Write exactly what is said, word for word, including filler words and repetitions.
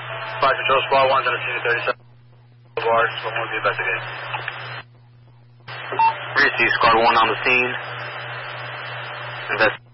Fire Control, Squad one's on the scene at thirty-seven Boulevard, Squad one's the investigate. Receive Squad one on the scene. Invest.